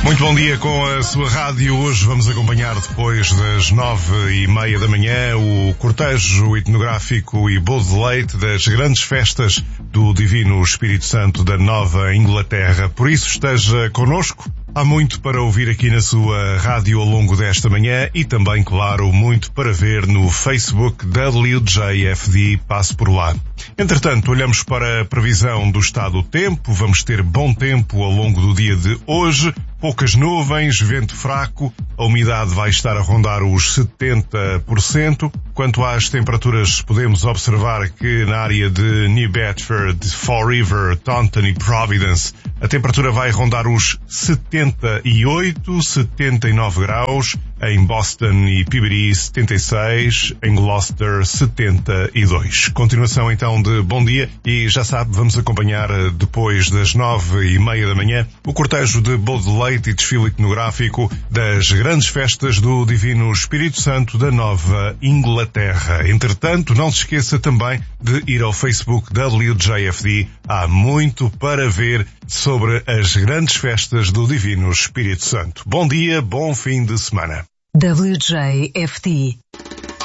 Muito bom dia com a sua rádio. Hoje vamos acompanhar depois das 9h30 da manhã o cortejo etnográfico e bolo de leite das grandes festas do Divino Espírito Santo da Nova Inglaterra. Por isso esteja connosco. Há muito para ouvir aqui na sua rádio ao longo desta manhã e também, claro, muito para ver no Facebook WJFD. Passe por lá. Entretanto, olhamos para a previsão do estado do tempo. Vamos ter bom tempo ao longo do dia de hoje. Poucas nuvens, vento fraco, a umidade vai estar a rondar os 70%. Quanto às temperaturas, podemos observar que na área de New Bedford, Fall River, Taunton e Providence, a temperatura vai rondar os 78, 79 graus. Em Boston e Peabody, 76. Em Gloucester, 72. Continuação então de bom dia e já sabe, vamos acompanhar depois das 9h30 da manhã o cortejo de bolo de leite e desfile etnográfico das grandes festas do Divino Espírito Santo da Nova Inglaterra. Entretanto, não se esqueça também de ir ao Facebook WJFD. Há muito para ver sobre as grandes festas do Divino Espírito Santo. Bom dia, bom fim de semana. WJFD